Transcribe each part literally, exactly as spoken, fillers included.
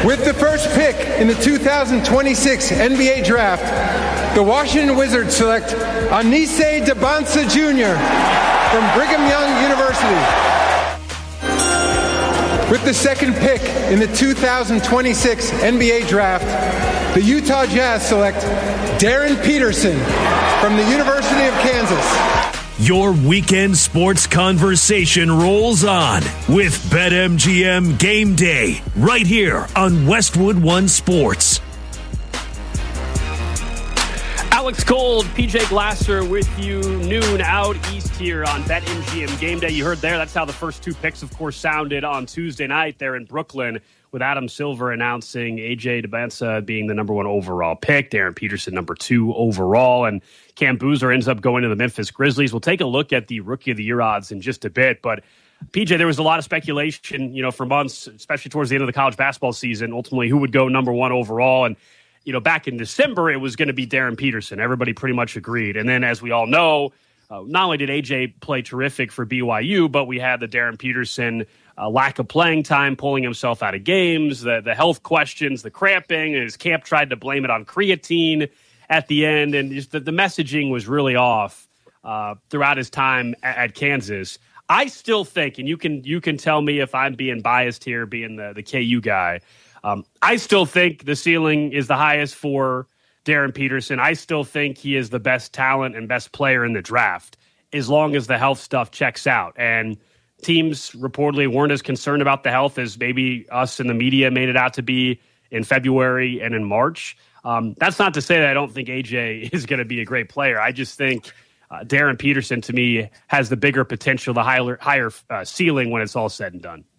With the first pick in the two thousand twenty-six N B A Draft, the Washington Wizards select Anise Debonsa Junior from Brigham Young University. With the second pick in the two thousand twenty-six N B A Draft, the Utah Jazz select Darren Peterson from the University of Kansas. Your weekend sports conversation rolls on with BetMGM Game Day right here on Westwood One Sports. Alex Gold, P J Glasser with you noon out east here on BetMGM Game Day. You heard there, that's how the first two picks, of course, sounded on Tuesday night there in Brooklyn with Adam Silver announcing A J Debonsa being the number one overall pick, Darren Peterson number two overall, and Cam Boozer ends up going to the Memphis Grizzlies. We'll take a look at the Rookie of the Year odds in just a bit, but P J, there was a lot of speculation, you know, for months, especially towards the end of the college basketball season, ultimately who would go number one overall, and you know, back in December, it was going to be Darren Peterson. Everybody pretty much agreed. And then, as we all know, uh, not only did A J play terrific for B Y U, but we had the Darren Peterson uh, lack of playing time, pulling himself out of games, the, the health questions, the cramping, and his camp tried to blame it on creatine at the end. And just the, the messaging was really off uh, throughout his time at, at Kansas. I still think, and you can you can tell me if I'm being biased here, being the, the K U guy, Um, I still think the ceiling is the highest for Darren Peterson. I still think he is the best talent and best player in the draft, as long as the health stuff checks out. And teams reportedly weren't as concerned about the health as maybe us in the media made it out to be in February and in March. Um, that's not to say that I don't think A J is going to be a great player. I just think uh, Darren Peterson, to me, has the bigger potential, the higher, higher uh, ceiling when it's all said and done.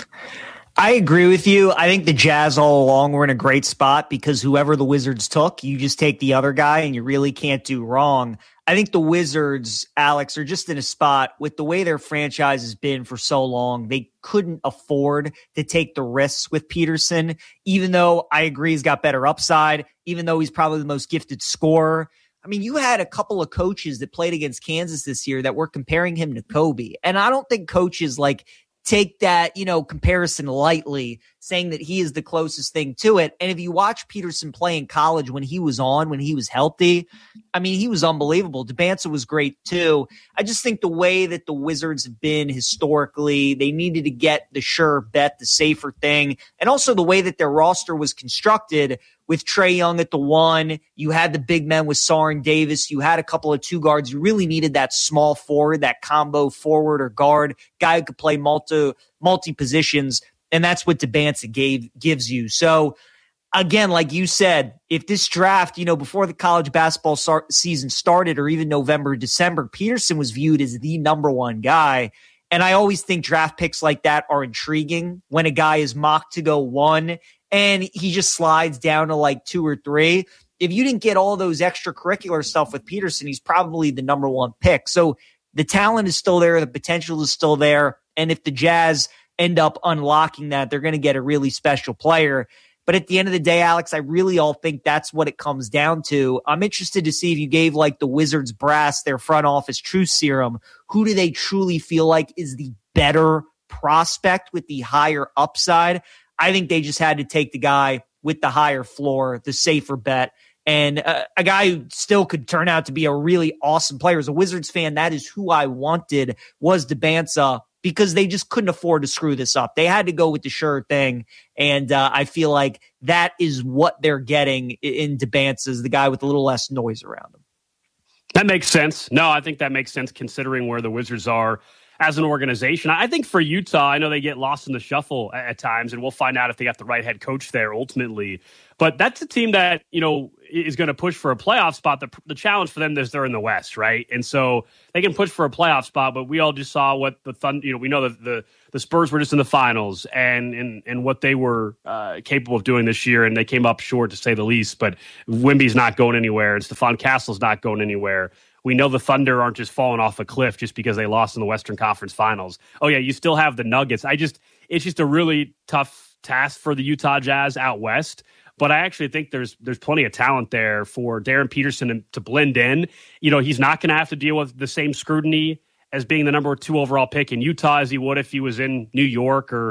I agree with you. I think the Jazz all along were in a great spot because whoever the Wizards took, you just take the other guy and you really can't do wrong. I think the Wizards, Alex, are just in a spot with the way their franchise has been for so long. They couldn't afford to take the risks with Peterson, even though I agree he's got better upside, even though he's probably the most gifted scorer. I mean, you had a couple of coaches that played against Kansas this year that were comparing him to Kobe. And I don't think coaches like take that, you know, comparison lightly, saying that he is the closest thing to it. And if you watch Peterson play in college when he was on, when he was healthy, I mean, he was unbelievable. Debonsa was great too. I just think the way that the Wizards have been historically, they needed to get the sure bet, the safer thing. And also the way that their roster was constructed with Trae Young at the one, you had the big men with Sarr and Davis, you had a couple of two guards. You really needed that small forward, that combo forward or guard, guy who could play multi, multi positions. And that's what Debonsa gave, gives you. So again, like you said, if this draft, you know, before the college basketball start, season started or even November, December, Peterson was viewed as the number one guy. And I always think draft picks like that are intriguing when a guy is mocked to go one and he just slides down to like two or three. If you didn't get all those extracurricular stuff with Peterson, he's probably the number one pick. So the talent is still there. The potential is still there. And if the Jazz end up unlocking that, they're going to get a really special player. But at the end of the day, Alex, I really all think that's what it comes down to. I'm interested to see if you gave like the Wizards brass their front office truth serum, who do they truly feel like is the better prospect with the higher upside? I think they just had to take the guy with the higher floor, the safer bet, and uh, a guy who still could turn out to be a really awesome player. As a Wizards fan, that is who I wanted, was Debonsa, because they just couldn't afford to screw this up. They had to go with the sure thing, and uh, I feel like that is what they're getting in Debonsa, the guy with a little less noise around him. That makes sense. No, I think that makes sense considering where the Wizards are as an organization. I think for Utah, I know they get lost in the shuffle at, at times, and we'll find out if they got the right head coach there ultimately. But that's a team that, you know, is going to push for a playoff spot. The, the challenge for them is they're in the West, right? And so they can push for a playoff spot, but we all just saw what the Thunder, you know, we know that the, the Spurs were just in the finals and and, and what they were uh, capable of doing this year, and they came up short to say the least. But Wemby's not going anywhere, and Stephon Castle's not going anywhere. We know the Thunder aren't just falling off a cliff just because they lost in the Western Conference Finals. Oh, yeah, you still have the Nuggets. I just, it's just a really tough task for the Utah Jazz out West. But I actually think there's there's plenty of talent there for Darren Peterson to, to blend in. You know, he's not going to have to deal with the same scrutiny as being the number two overall pick in Utah as he would if he was in New York or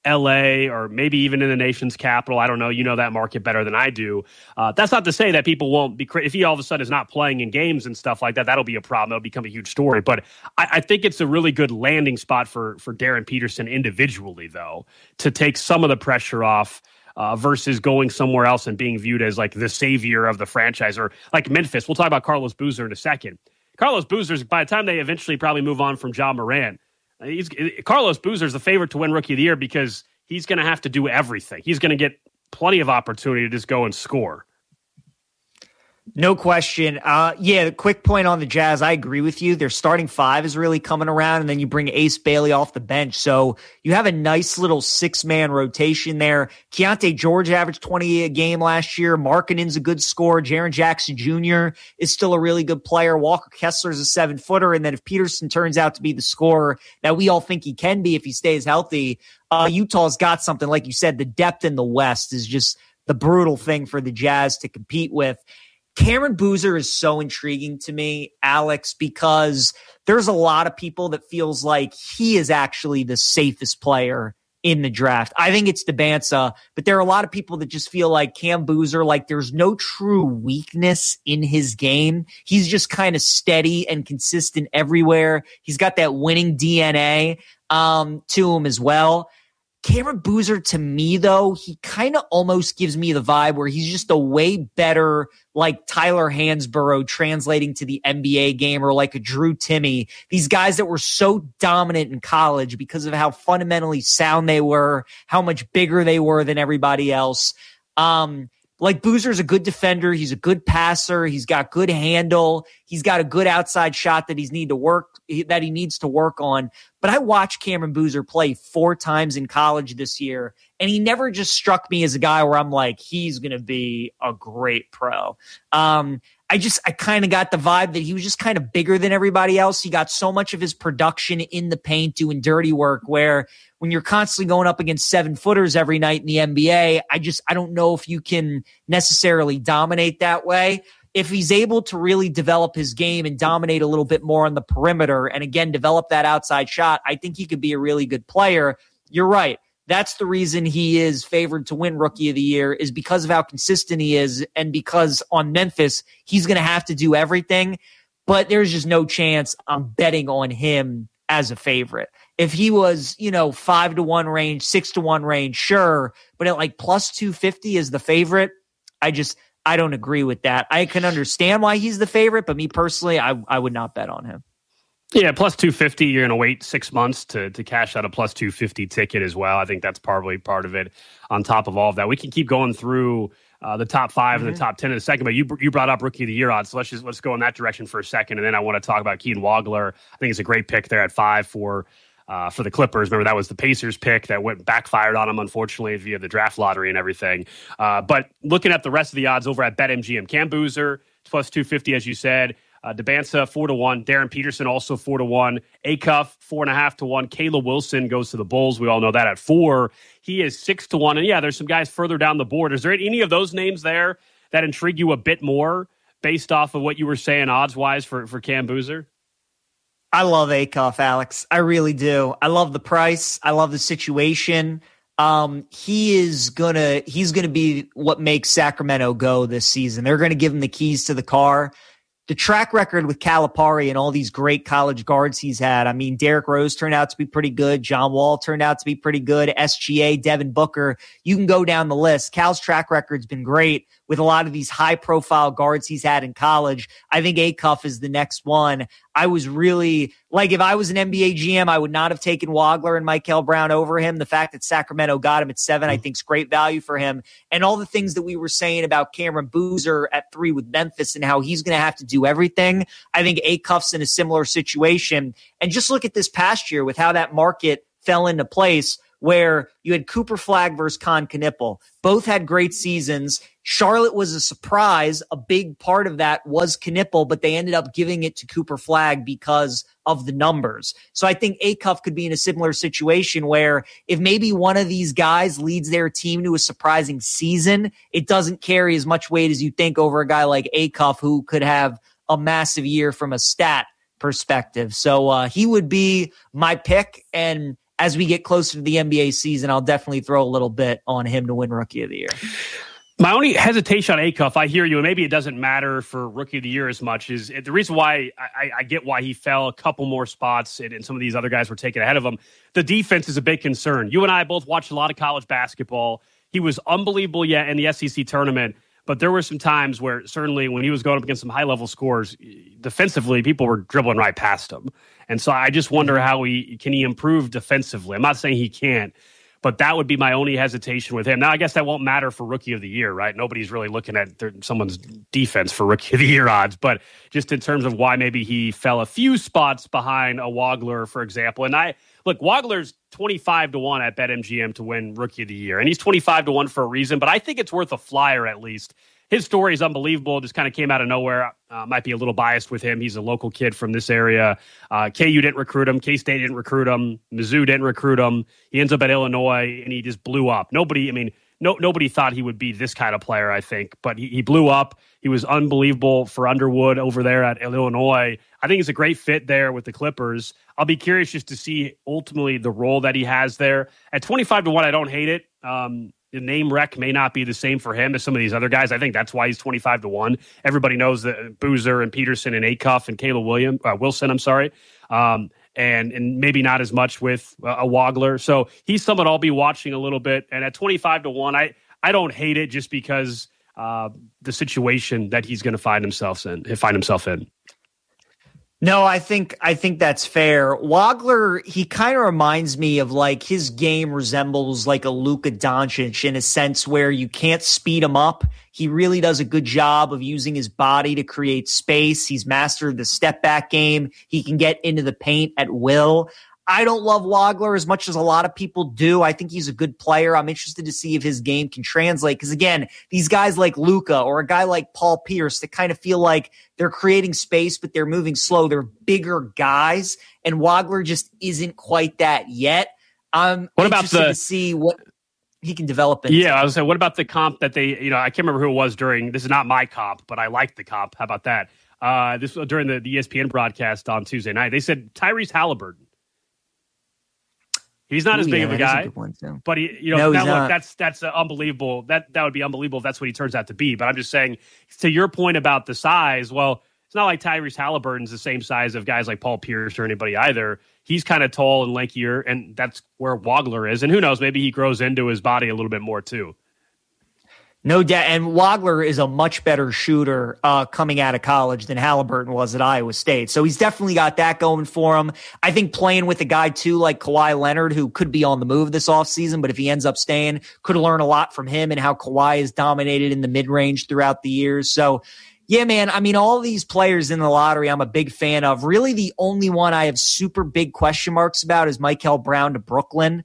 L A or maybe even in the nation's capital. I don't know. You know that market better than I do. Uh, that's not to say that people won't be, if he all of a sudden is not playing in games and stuff like that, that'll be a problem. It'll become a huge story. But I, I think it's a really good landing spot for, for Darren Peterson individually, though, to take some of the pressure off uh, versus going somewhere else and being viewed as like the savior of the franchise, or like Memphis. We'll talk about Carlos Boozer in a second. Carlos Boozer's, by the time they eventually probably move on from Ja Morant, He's, Carlos Boozer is the favorite to win Rookie of the Year because he's going to have to do everything. He's going to get plenty of opportunity to just go and score. No question. Uh, yeah, the quick point on the Jazz, I agree with you. Their starting five is really coming around, and then you bring Ace Bailey off the bench. So you have a nice little six-man rotation there. Keontae George averaged twenty a game last year. Markkanen's a good scorer. Jaren Jackson Junior is still a really good player. Walker Kessler's a seven-footer. And then if Peterson turns out to be the scorer that we all think he can be if he stays healthy, uh, Utah's got something. Like you said, the depth in the West is just the brutal thing for the Jazz to compete with. Cameron Boozer is so intriguing to me, Alex, because there's a lot of people that feels like he is actually the safest player in the draft. I think it's Debanza, but there are a lot of people that just feel like Cam Boozer, like there's no true weakness in his game. He's just kind of steady and consistent everywhere. He's got that winning D N A um, to him as well. Cameron Boozer, to me, though, he kind of almost gives me the vibe where he's just a way better, like Tyler Hansborough translating to the N B A game, or like a Drew Timme. These guys that were so dominant in college because of how fundamentally sound they were, how much bigger they were than everybody else. Um, Like Boozer's a good defender. He's a good passer. He's got good handle. He's got a good outside shot that he's need to work, that he needs to work on. But I watched Cameron Boozer play four times in college this year, and he never just struck me as a guy where I'm like, he's going to be a great pro. Um, I just, I kind of got the vibe that he was just kind of bigger than everybody else. He got so much of his production in the paint doing dirty work, where when you're constantly going up against seven footers every night in the N B A, I just, I don't know if you can necessarily dominate that way. If he's able to really develop his game and dominate a little bit more on the perimeter, and again, develop that outside shot, I think he could be a really good player. You're right. That's the reason he is favored to win Rookie of the Year, is because of how consistent he is, and because on Memphis, he's going to have to do everything. But there's just no chance I'm betting on him as a favorite. If he was, you know, five to one range, six to one range, sure. But at like plus two fifty as the favorite, I just, I don't agree with that. I can understand why he's the favorite, but me personally, I, I would not bet on him. Yeah, plus two fifty, you're going to wait six months to to cash out a plus two fifty ticket as well. I think that's probably part of it on top of all of that. We can keep going through uh, the top five mm-hmm. and the top ten in a second, but you you brought up Rookie of the Year odds, so let's just let's go in that direction for a second, and then I want to talk about Keaton Wagler. I think it's a great pick there at five for uh, for the Clippers. Remember, that was the Pacers pick that went backfired on them, unfortunately, via the draft lottery and everything. Uh, but looking at the rest of the odds over at BetMGM, Cam Boozer, plus two fifty, as you said. Uh, Debanza, four to one. Darren Peterson, also four to one. Acuff, four and a half to one. Caleb Wilson goes to the Bulls. We all know that at four. He is six to one. And yeah, there's some guys further down the board. Is there any of those names there that intrigue you a bit more based off of what you were saying odds-wise for, for Cam Boozer? I love Acuff, Alex. I really do. I love the price. I love the situation. Um, he is gonna, he's gonna be what makes Sacramento go this season. They're gonna give him the keys to the car. The track record with Calipari and all these great college guards he's had. I mean, Derrick Rose turned out to be pretty good. John Wall turned out to be pretty good. S G A, Devin Booker. You can go down the list. Cal's track record's been great with a lot of these high-profile guards he's had in college. I think Acuff is the next one. I was really, like, if I was an N B A G M, I would not have taken Wagler and Michael Brown over him. The fact that Sacramento got him at seven, I think, is great value for him. And all the things that we were saying about Cameron Boozer at three with Memphis and how he's going to have to do everything, I think Acuff's in a similar situation. And just look at this past year with how that market fell into place, where you had Cooper Flagg versus Con Knippel. Both had great seasons. Charlotte was a surprise. A big part of that was Knippel, but they ended up giving it to Cooper Flagg because of the numbers. So I think Acuff could be in a similar situation where if maybe one of these guys leads their team to a surprising season, it doesn't carry as much weight as you think over a guy like Acuff, who could have a massive year from a stat perspective. So uh, he would be my pick. And as we get closer to the N B A season, I'll definitely throw a little bit on him to win Rookie of the Year. My only hesitation on Acuff, I hear you, and maybe it doesn't matter for Rookie of the Year as much, is the reason why I, I get why he fell a couple more spots and, and some of these other guys were taken ahead of him. The defense is a big concern. You and I both watched a lot of college basketball. He was unbelievable yet in the S E C tournament, but there were some times where certainly when he was going up against some high-level scores, defensively, people were dribbling right past him. And so I just wonder how he can he improve defensively. I'm not saying he can't, but that would be my only hesitation with him. Now, I guess that won't matter for Rookie of the Year, right? Nobody's really looking at their, someone's defense for Rookie of the Year odds, but just in terms of why maybe he fell a few spots behind a Wagler, for example. And I look, Wagler's twenty-five to one at BetMGM to win Rookie of the Year, and he's twenty-five to one for a reason, but I think it's worth a flyer at least. His story is unbelievable. Just kind of came out of nowhere. Uh, might be a little biased with him. He's a local kid from this area. Uh, K U didn't recruit him. K-State didn't recruit him. Mizzou didn't recruit him. He ends up at Illinois, and he just blew up. Nobody, I mean, no, nobody thought he would be this kind of player, I think. But he, he blew up. He was unbelievable for Underwood over there at Illinois. I think he's a great fit there with the Clippers. I'll be curious just to see ultimately the role that he has there. At twenty-five to one, I don't hate it. Um, The name rec may not be the same for him as some of these other guys. I think that's why he's twenty-five to one. Everybody knows that Boozer and Peterson and Acuff and Caleb William, uh, Wilson, I'm sorry. Um, and and maybe not as much with uh, a Wagler. So he's someone I'll be watching a little bit. And at twenty-five to one, I, I don't hate it just because uh, the situation that he's going to find himself in, find himself in. No, I think I think that's fair. Wagler, he kind of reminds me of like his game resembles like a Luka Doncic in a sense where you can't speed him up. He really does a good job of using his body to create space. He's mastered the step back game. He can get into the paint at will. I don't love Wagler as much as a lot of people do. I think he's a good player. I'm interested to see if his game can translate. Because again, these guys like Luka or a guy like Paul Pierce that kind of feel like they're creating space, but they're moving slow. They're bigger guys, and Wagler just isn't quite that yet. I'm what interested about the, to see what he can develop into. Yeah, I was saying, what about the comp that they, you know, I can't remember who it was during, this is not my comp, but I liked the comp. How about that? Uh, this was during the, the E S P N broadcast on Tuesday night. They said Tyrese Halliburton. He's not Ooh, as big yeah, of a guy, a one, but he, you know, no, now look, not. that's that's uh, unbelievable. That that would be unbelievable if that's what he turns out to be. But I'm just saying, to your point about the size, well, it's not like Tyrese Halliburton's the same size of guys like Paul Pierce or anybody either. He's kind of tall and lankier, and that's where Wagler is. And who knows, maybe he grows into his body a little bit more too. No doubt. And Wagler is a much better shooter uh, coming out of college than Halliburton was at Iowa State. So he's definitely got that going for him. I think playing with a guy, too, like Kawhi Leonard, who could be on the move this offseason, but if he ends up staying, could learn a lot from him and how Kawhi has dominated in the mid-range throughout the years. So, yeah, man, I mean, all these players in the lottery I'm a big fan of. Really, the only one I have super big question marks about is Michael Brown to Brooklyn.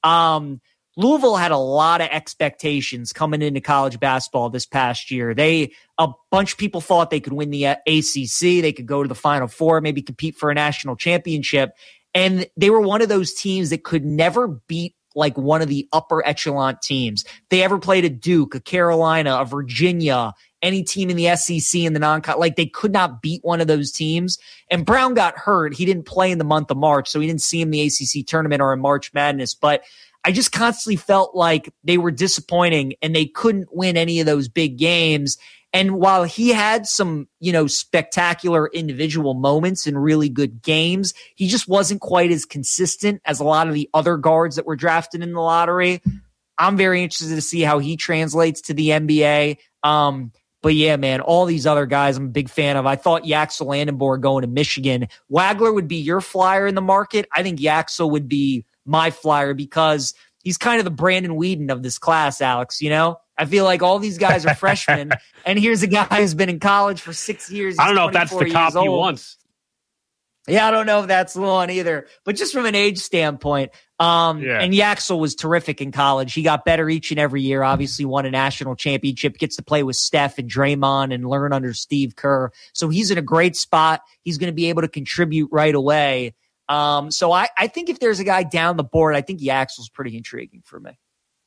Um Louisville had a lot of expectations coming into college basketball this past year. They, a bunch of people thought they could win the A C C. They could go to the Final Four, maybe compete for a national championship. And they were one of those teams that could never beat like one of the upper echelon teams. They ever played a Duke, a Carolina, a Virginia, any team in the S E C in the non like they could not beat one of those teams. And Brown got hurt. He didn't play in the month of March, so he didn't see him in the A C C tournament or in March Madness. But I just constantly felt like they were disappointing and they couldn't win any of those big games. And while he had some, you know, spectacular individual moments and really good games, he just wasn't quite as consistent as a lot of the other guards that were drafted in the lottery. I'm very interested to see how he translates to the N B A. Um, But yeah, man, all these other guys I'm a big fan of. I thought Yaxel Landenborg going to Michigan. Wagler would be your flyer in the market. I think Yaxel would be my flyer because he's kind of the Brandon Whedon of this class, Alex, you know? I feel like all these guys are freshmen, and here's a guy who's been in college for six years. I don't know if that's the comp he wants. Yeah, I don't know if that's the one either. But just from an age standpoint, um, yeah. and Yaxel was terrific in college. He got better each and every year, obviously won a national championship, gets to play with Steph and Draymond and learn under Steve Kerr. So he's in a great spot. He's going to be able to contribute right away. Um, so I, I think if there's a guy down the board, I think Yaxel's pretty intriguing for me.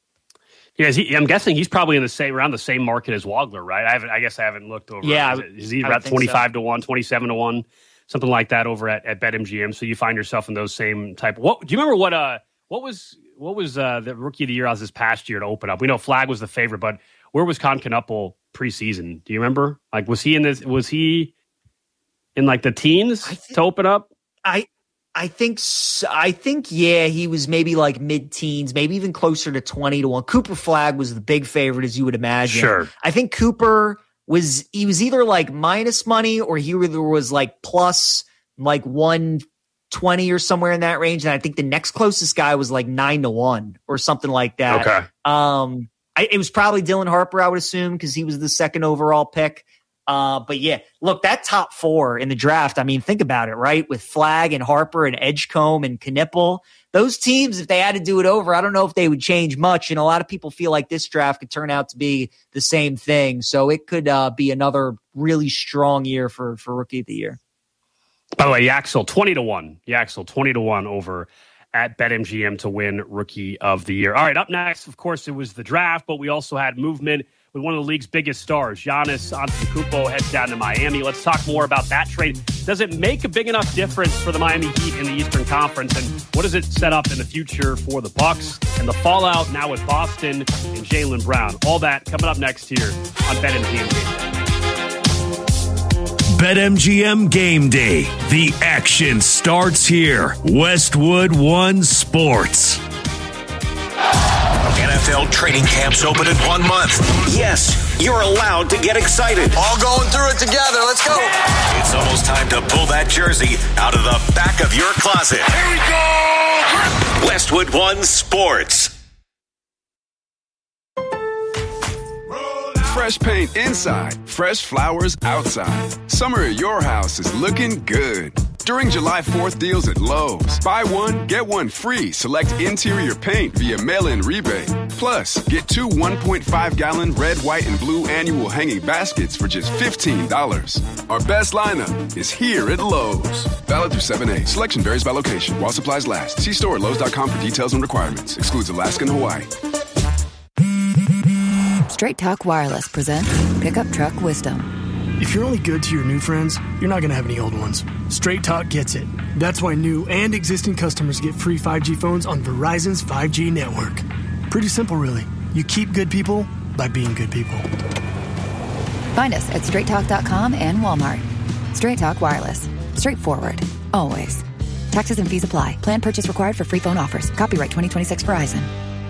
Yeah, he, I'm guessing he's probably in the same around the same market as Wagler, right? I haven't. I guess I haven't looked over. Yeah, is, it, is he about twenty-five so. to one, twenty-seven to one, something like that over at, at BetMGM? So you find yourself in those same type. What do you remember? What uh What was what was uh, the rookie of the year as this past year to open up? We know Flag was the favorite, but where was Con Knuppel preseason? Do you remember? Like, was he in this? Was he in like the teens think, to open up? I I think so. I think yeah, he was maybe like mid teens, maybe even closer to twenty to one. Cooper Flag was the big favorite, as you would imagine. Sure. I think Cooper was he was either like minus money or he either was like plus like one twenty or somewhere in that range. And I think the next closest guy was like nine to one or something like that. Okay. Um, I, it was probably Dylan Harper, I would assume, because he was the second overall pick. Uh, but yeah, look, that top four in the draft, I mean, think about it, right? With Flag and Harper and Edgecombe and Knuppel, those teams, if they had to do it over, I don't know if they would change much. And a lot of people feel like this draft could turn out to be the same thing. So it could uh, be another really strong year for, for Rookie of the Year. By the way, Yaxel, twenty to one. Yaxel, twenty to one over at BetMGM to win Rookie of the Year. All right, up next, of course, it was the draft, but we also had movement with one of the league's biggest stars. Giannis Antetokounmpo heads down to Miami. Let's talk more about that trade. Does it make a big enough difference for the Miami Heat in the Eastern Conference? And what does it set up in the future for the Bucks and the fallout now with Boston and Jaylen Brown? All that coming up next here on BetMGM. BetMGM Game Day. The action starts here. Westwood One Sports. N F L training camps open in one month. Yes, you're allowed to get excited. All going through it together. Let's go. It's almost time to pull that jersey out of the back of your closet. Here we go. Westwood One Sports. Fresh paint inside, fresh flowers outside. Summer at your house is looking good. During July fourth deals at Lowe's, buy one, get one free. Select interior paint via mail-in rebate. Plus, get two one point five gallon red, white, and blue annual hanging baskets for just fifteen dollars. Our best lineup is here at Lowe's. Valid through seven eight. Selection varies by location. While supplies last. See store at Lowe's dot com for details and requirements. Excludes Alaska and Hawaii. Straight Talk Wireless presents Pickup Truck Wisdom. If you're only good to your new friends, you're not going to have any old ones. Straight Talk gets it. That's why new and existing customers get free five G phones on Verizon's five G network. Pretty simple, really. You keep good people by being good people. Find us at straight talk dot com and Walmart. Straight Talk Wireless. Straightforward. Always. Taxes and fees apply. Plan purchase required for free phone offers. Copyright twenty twenty-six Verizon.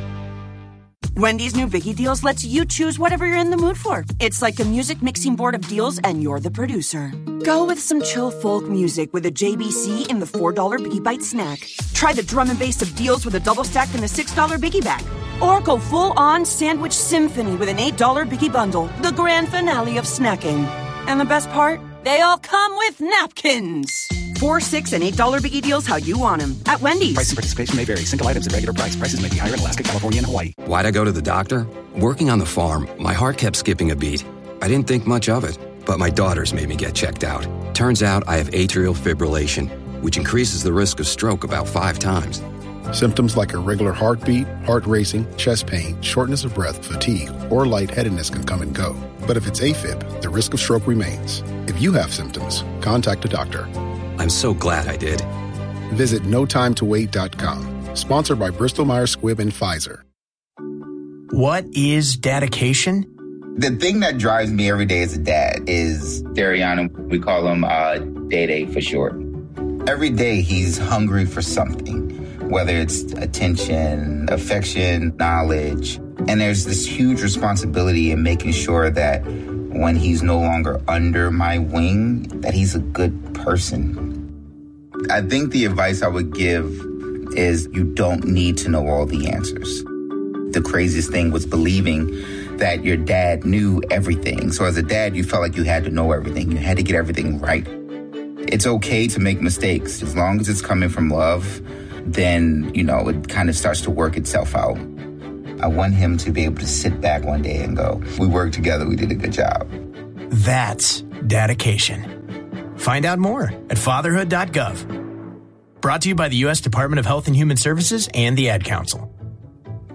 Wendy's new Biggie Deals lets you choose whatever you're in the mood for. It's like a music mixing board of deals, and you're the producer. Go with some chill folk music with a J B C in the four dollar Biggie Bite snack. Try the drum and bass of deals with a double stack in the six dollar Biggie Bag. Or go full-on sandwich symphony with an eight dollar Biggie Bundle, the grand finale of snacking. And the best part? They all come with napkins. Four, six, and eight dollar Biggie Deals how you want them at Wendy's. Price and participation may vary. Single items at regular price. Prices may be higher in Alaska, California, and Hawaii. Why'd I go to the doctor? Working on the farm, my heart kept skipping a beat. I didn't think much of it, but my daughters made me get checked out. Turns out I have atrial fibrillation, which increases the risk of stroke about five times. Symptoms like irregular heartbeat, heart racing, chest pain, shortness of breath, fatigue, or lightheadedness can come and go. But if it's AFib, the risk of stroke remains. If you have symptoms, contact a doctor. I'm so glad I did. Visit no time to wait dot com. Sponsored by Bristol Myers Squibb and Pfizer. What is dedication? The thing that drives me every day as a dad is Darian. We call him uh, Day-Day for short. Every day he's hungry for something, whether it's attention, affection, knowledge. And there's this huge responsibility in making sure that when he's no longer under my wing, that he's a good person. I think the advice I would give is you don't need to know all the answers. The craziest thing was believing that your dad knew everything. So as a dad, you felt like you had to know everything. You had to get everything right. It's okay to make mistakes. As long as it's coming from love, then, you know, it kind of starts to work itself out. I want him to be able to sit back one day and go, we worked together, we did a good job. That's dedication. Find out more at fatherhood dot gov. Brought to you by the U S Department of Health and Human Services and the Ad Council.